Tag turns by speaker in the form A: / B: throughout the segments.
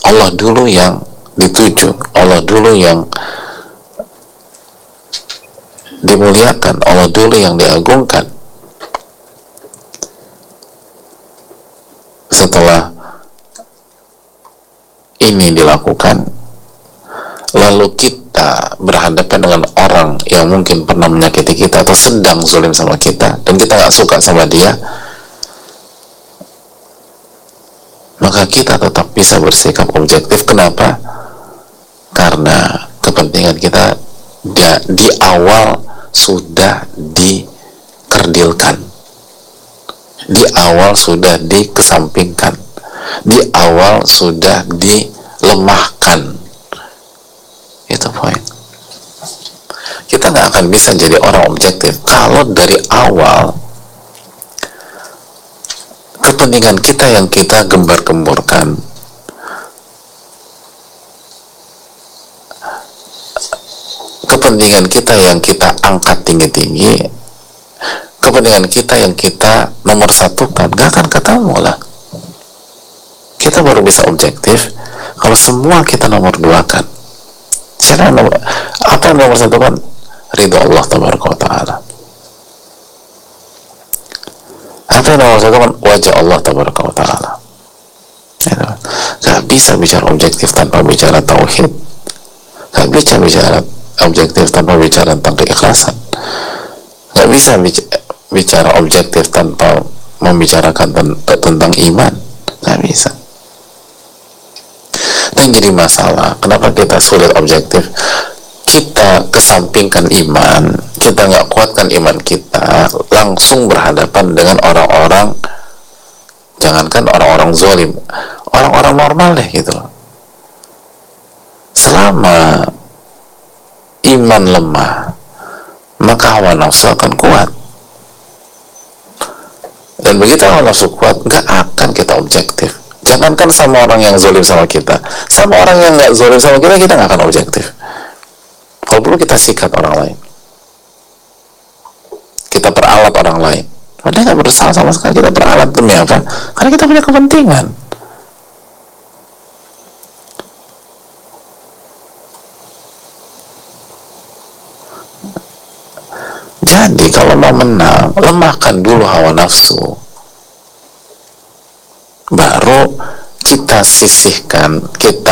A: Allah dulu yang dituju, Allah dulu yang dimuliakan, Allah dulu yang diagungkan. Setelah ini dilakukan, lalu kita berhadapan dengan orang yang mungkin pernah menyakiti kita atau sedang zalim sama kita, dan kita nggak suka sama dia, maka kita tetap bisa bersikap objektif. Kenapa? Karena kepentingan kita di awal sudah dikerdilkan, di awal sudah dikesampingkan, di awal sudah dilemahkan. Itu poin. Kita nggak akan bisa jadi orang objektif kalau dari awal kepentingan kita yang kita gembar-gemborkan, kepentingan kita yang kita angkat tinggi-tinggi, kepentingan kita yang kita nomor satukan, gak akan ketemu lah. Kita baru bisa objektif kalau semua kita nomor duakan. Apa yang nomor satukan? Ridho Allah tabaraka wa ta'ala. Apa yang nomor satukan? Wajah Allah tabaraka wa ta'ala. Gak bisa bicara objektif tanpa bicara tauhid. Gak bisa bicara objektif tanpa bicara tentang keikhlasan. Gak bisa bicara objektif tanpa membicarakan tentang iman. Gak bisa. Dan jadi masalah, kenapa kita sulit objektif? Kita kesampingkan iman, kita nggak kuatkan iman kita, langsung berhadapan dengan orang-orang, jangankan orang-orang zalim, orang-orang normal deh gitu. Selama iman lemah, maka hawa nafsu akan kuat. Dan begitu hawa nafsu kuat, nggak akan kita objektif. Jangankan sama orang yang zalim sama kita, sama orang yang nggak zalim sama kita, kita nggak akan objektif. Kalau perlu kita sikat orang lain, kita peralat orang lain. Padahal nggak bersalah sama sekali, kita peralat demi apa? Karena kita punya kepentingan. Jadi kalau mau menang, lemahkan dulu hawa nafsu, baru kita sisihkan,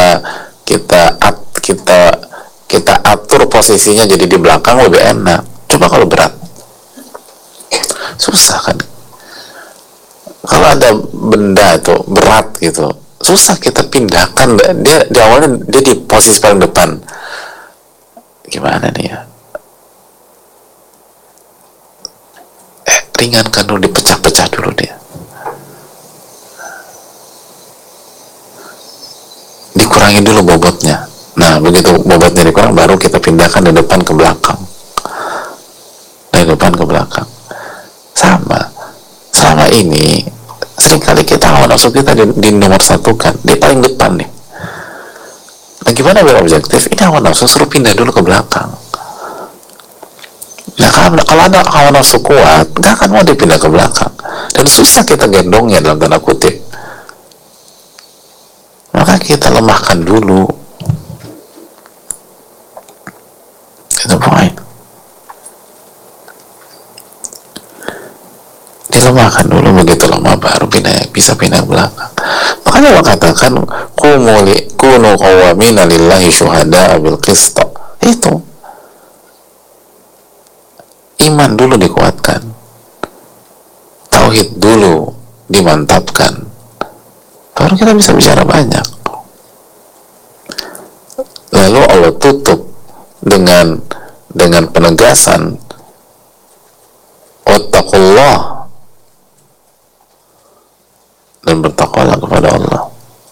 A: kita atur posisinya jadi di belakang, lebih enak. Coba kalau berat, susah kan? Kalau ada benda itu berat gitu, susah kita pindahkan. Dia di awalnya dia di posisi paling depan, gimana nih ya? Ringankan dulu, dipecah-pecah dulu dia, dikurangi dulu bobotnya. Nah, begitu bobotnya dikurang, baru kita pindahkan dari depan ke belakang, dari depan ke belakang. Sama, selama ini seringkali kita hawa nafsu kita di nomor satukan, di paling depan nih. Nah, gimana biar objektif? Ini hawa nafsu suruh pindah dulu ke belakang. Nah, kalau ada hawa nafsu kuat, gak akan mau dipindah ke belakang, dan susah kita gendongnya dalam tanda kutip. Maka kita lemahkan dulu. Itu poin. Dilemahkan dulu, begitu lemah baru bisa pindah ke belakang. Makanya Allah katakan, kunu qawwamina lillahi syuhada'a bil qist. Itu iman dulu dikuatkan, tauhid dulu dimantapkan, baru kita bisa bicara banyak. Lalu Allah tutup dengan penegasan wattaqullah, dan bertakwalah kepada Allah.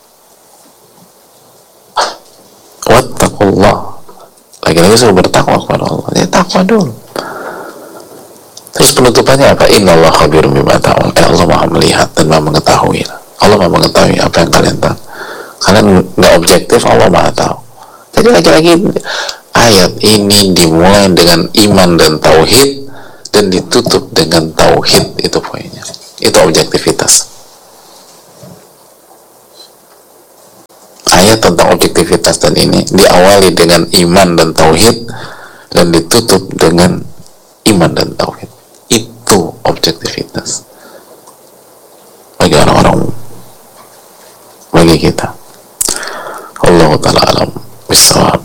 A: Wattaqullah, lagi-lagi suruh bertakwa kepada Allah. Jadi takwa dulu. Terus penutupannya apa? Innallaha khabirum bima ta'malun. Allah Maha melihat dan Maha mengetahui. Allah Maha mengetahui apa yang kalian tahu. Kalian nggak objektif, Allah Maha tahu. Jadi lagi-lagi ayat ini dimulai dengan iman dan tauhid, dan ditutup dengan tauhid. Itu poinnya. Itu objektivitas. ayat tentang objektivitas dan ini diawali dengan iman dan tauhid dan ditutup dengan iman dan tauhid. Itu objektivitas bagi orang-orang, bagi kita. Allah Ta'ala alam bisawab.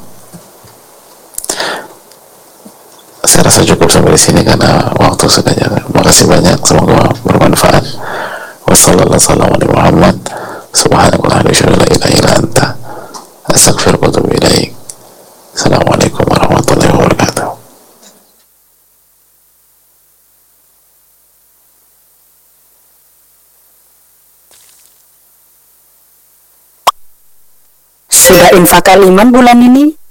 A: Saya rasa cukup sampai di sini karena waktu sudah jalan. Makasih banyak, semoga bermanfaat. Wassalamualaikum warahmatullahi wabarakatuh. Subhanakallahumma wa bihamdika, la ilaha illa anta, astaghfiruka wa atubu ilaik. Assalamualaikum warahmatullahi wabarakatuh.
B: Sudah infak iman bulan ini?